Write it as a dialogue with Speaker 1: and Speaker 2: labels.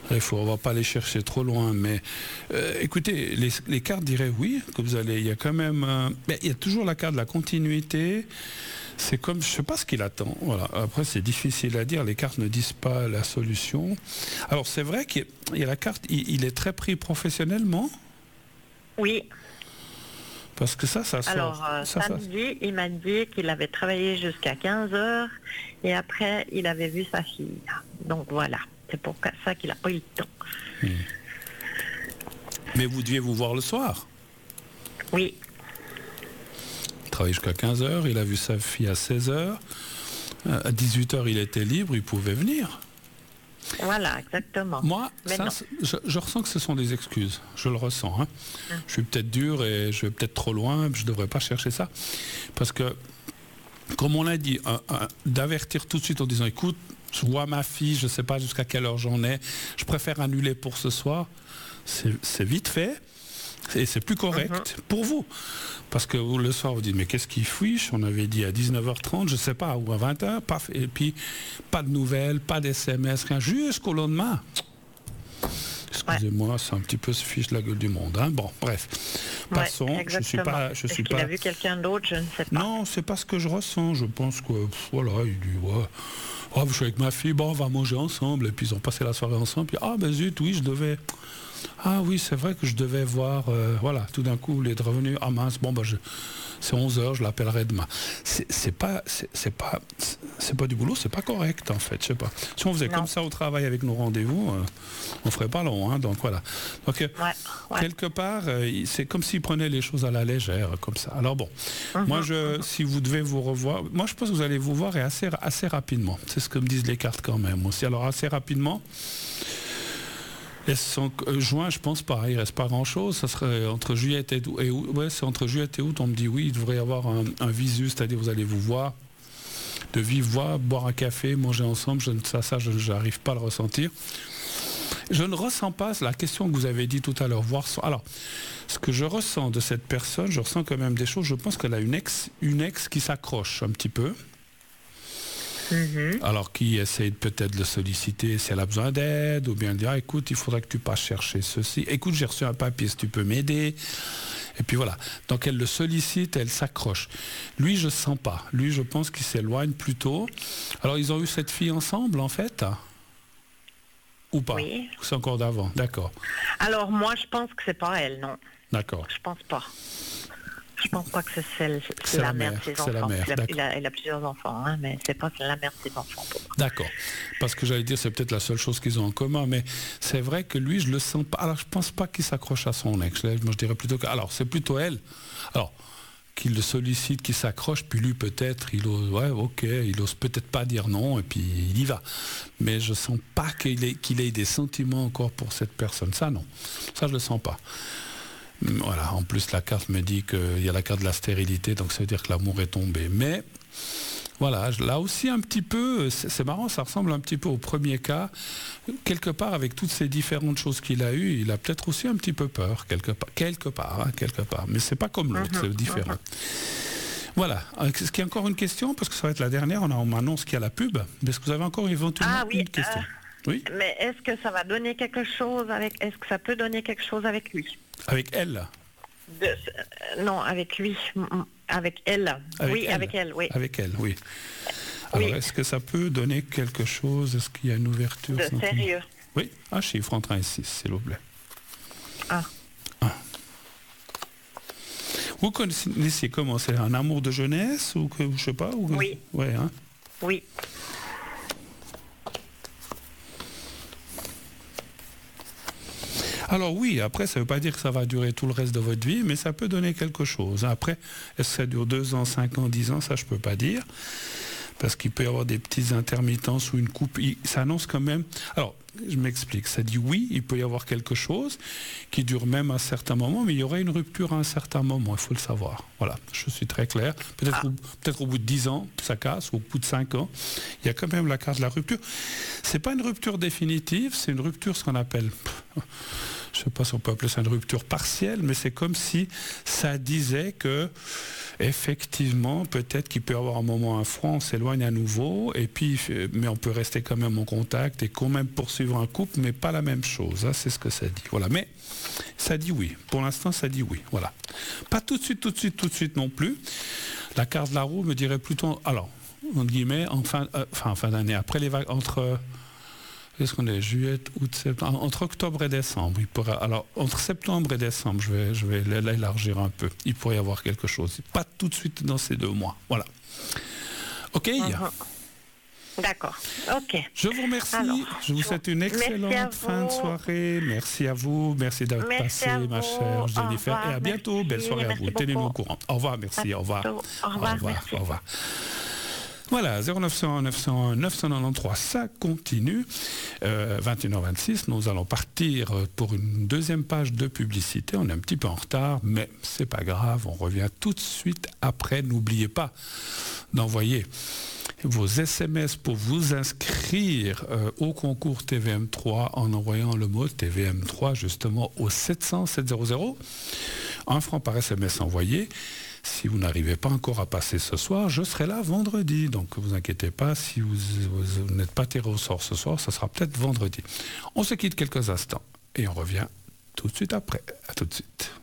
Speaker 1: On va pas aller chercher trop loin, mais écoutez, les cartes diraient oui, que vous allez. Il y a quand même, mais il y a toujours la carte de la continuité. C'est comme, je sais pas ce qu'il attend. Voilà. Après, c'est difficile à dire. Les cartes ne disent pas la solution. Alors, c'est vrai qu'il y a la carte. Il est très pris professionnellement.
Speaker 2: Oui.
Speaker 1: Parce que ça sort.
Speaker 2: Alors, samedi, il m'a dit qu'il avait travaillé jusqu'à 15 heures et après, il avait vu sa fille. Donc voilà, c'est pour ça qu'il n'a pas eu le temps.
Speaker 1: Mais vous deviez vous voir le soir.
Speaker 2: Oui.
Speaker 1: Il travaillait jusqu'à 15 heures, il a vu sa fille à 16 heures. À 18 heures, il était libre, il pouvait venir.
Speaker 2: Voilà, exactement.
Speaker 1: Moi, je ressens que ce sont des excuses. Je le ressens. Hein. Je suis peut-être dur et je vais peut-être trop loin. Je ne devrais pas chercher ça. Parce que, comme on l'a dit, d'avertir tout de suite en disant, écoute, je vois ma fille, je ne sais pas jusqu'à quelle heure j'en ai. Je préfère annuler pour ce soir. C'est vite fait. Et c'est plus correct pour vous. Parce que vous, le soir, vous dites, mais qu'est-ce qu'il fiche? On avait dit à 19h30, je ne sais pas, ou à 20h, paf, et puis pas de nouvelles, pas d'SMS, rien, jusqu'au lendemain. Excusez-moi, c'est un petit peu se fiche de la gueule du monde. Hein. Bon, bref, passons. Je suis pas.
Speaker 2: Est-ce qu'il a vu quelqu'un d'autre? Je ne sais pas.
Speaker 1: Non, c'est pas ce que je ressens. Je pense que, voilà, il dit, ouais. Oh, je suis avec ma fille, bon, on va manger ensemble. Et puis ils ont passé la soirée ensemble. Puis, ah, ben zut, oui, je devais. Ah oui, c'est vrai que je devais voir, voilà, tout d'un coup, il est revenu, ah mince, bon, bah, c'est 11h, je l'appellerai demain. C'est pas du boulot, c'est pas correct, en fait, je sais pas. Si on faisait comme ça au travail avec nos rendez-vous, on ferait pas long, hein, donc voilà. Donc, quelque part, c'est comme s'il prenait les choses à la légère, comme ça. Alors bon, moi, si vous devez vous revoir, moi, je pense que vous allez vous voir et assez rapidement. C'est ce que me disent les cartes quand même aussi. Alors, assez rapidement, juin, je pense pas, il reste pas grand-chose. Ça serait entre juillet et août. Ouais, c'est entre juillet et août. On me dit oui, il devrait y avoir un visu, c'est-à-dire vous allez vous voir, de vive voix, boire un café, manger ensemble. Je n'arrive pas à le ressentir. Je ne ressens pas la question que vous avez dit tout à l'heure. Alors, ce que je ressens de cette personne, je ressens quand même des choses. Je pense qu'elle a une ex qui s'accroche un petit peu. Alors qui essaye peut-être de le solliciter si elle a besoin d'aide, ou bien dire écoute, il faudrait que tu passes chercher ceci, écoute, j'ai reçu un papier, si tu peux m'aider, et puis voilà. Donc elle le sollicite, elle s'accroche. Lui, je sens pas. Lui, je pense qu'il s'éloigne plutôt. Alors ils ont eu cette fille ensemble en fait, ou pas?
Speaker 2: Oui.
Speaker 1: C'est encore d'avant, d'accord.
Speaker 2: Alors moi, je pense que c'est pas elle, non.
Speaker 1: D'accord.
Speaker 2: Je pense pas. Je pense pas que c'est la mère de ses enfants. Elle a plusieurs enfants, hein, mais c'est pas la mère de ses enfants.
Speaker 1: D'accord. Parce que j'allais dire, c'est peut-être la seule chose qu'ils ont en commun, mais c'est vrai que lui, je le sens pas. Alors, je pense pas qu'il s'accroche à son ex. Moi, je dirais plutôt que. Alors, c'est plutôt elle. Alors, qu'il le sollicite, qu'il s'accroche, puis lui, peut-être, il ose. Ouais, ok, il ose peut-être pas dire non, et puis il y va. Mais je sens pas qu'il ait des sentiments encore pour cette personne. Ça, non. Ça, je le sens pas. Voilà, en plus la carte me dit qu'il y a la carte de la stérilité, donc ça veut dire que l'amour est tombé. Mais voilà, là aussi un petit peu, c'est marrant, ça ressemble un petit peu au premier cas. Quelque part, avec toutes ces différentes choses qu'il a eues, il a peut-être aussi un petit peu peur, quelque part. Mais c'est pas comme l'autre, c'est différent. Voilà. Est-ce qu'il y a encore une question? Parce que ça va être la dernière, on m'annonce qu'il y a la pub. Est-ce que vous avez encore éventuellement une question? Oui.
Speaker 2: Mais est-ce que ça va donner quelque chose est-ce que ça peut donner quelque chose avec lui?
Speaker 1: Avec elle?
Speaker 2: Non, avec lui. Avec elle. Avec elle, oui.
Speaker 1: Avec elle, oui. Alors, est-ce que ça peut donner quelque chose? Est-ce qu'il y a une ouverture?
Speaker 2: De sérieux?
Speaker 1: Oui. Un chiffre entre 1 et 6, s'il vous plaît.
Speaker 2: Ah.
Speaker 1: Vous connaissez comment? C'est un amour de jeunesse ou que je sais pas?
Speaker 2: Oui.
Speaker 1: Ouais, hein?
Speaker 2: Oui.
Speaker 1: Alors oui, après, ça ne veut pas dire que ça va durer tout le reste de votre vie, mais ça peut donner quelque chose. Après, est-ce que ça dure 2 ans, 5 ans, 10 ans? Ça, je ne peux pas dire. Parce qu'il peut y avoir des petites intermittences ou une coupe. Ça annonce quand même... Alors, je m'explique. Ça dit oui, il peut y avoir quelque chose qui dure même à un certain moment, mais il y aurait une rupture à un certain moment, il faut le savoir. Voilà, je suis très clair. Peut-être au bout de 10 ans, ça casse, ou au bout de 5 ans. Il y a quand même la carte de la rupture. C'est pas une rupture définitive, c'est une rupture, ce qu'on appelle... Je ne sais pas si on peut appeler ça une rupture partielle, mais c'est comme si ça disait que, effectivement, peut-être qu'il peut y avoir un moment un froid, on s'éloigne à nouveau, et puis, mais on peut rester quand même en contact et quand même poursuivre un couple, mais pas la même chose. Hein, c'est ce que ça dit. Voilà. Mais ça dit oui. Pour l'instant, ça dit oui. Voilà. Pas tout de suite non plus. La carte de la roue me dirait plutôt, alors, entre guillemets, en fin d'année, après les vagues, entre... Qu'est-ce qu'on est? Juillet, août, septembre. Entre octobre et décembre, il pourrait. Alors, entre septembre et décembre, je vais l'élargir un peu. Il pourrait y avoir quelque chose. Pas tout de suite dans ces 2 mois. Voilà. OK.
Speaker 2: D'accord. OK.
Speaker 1: Je vous remercie. Alors, je vous souhaite une excellente fin de soirée. Merci à vous. Merci d'avoir passé, ma chère Jennifer. Et à bientôt. Belle soirée à vous. Tenez-nous au courant. Au revoir. Merci. Au revoir.
Speaker 2: Au revoir.
Speaker 1: Au revoir. Voilà, 0901 901 993, ça continue. 21h26, nous allons partir pour une deuxième page de publicité. On est un petit peu en retard, mais c'est pas grave, on revient tout de suite après. N'oubliez pas d'envoyer vos SMS pour vous inscrire au concours TVM3 en envoyant le mot TVM3 justement au 700 700. 1 franc par SMS envoyé. Si vous n'arrivez pas encore à passer ce soir, je serai là vendredi. Donc ne vous inquiétez pas, si vous n'êtes pas tiré au sort ce soir, ça sera peut-être vendredi. On se quitte quelques instants et on revient tout de suite après. À tout de suite.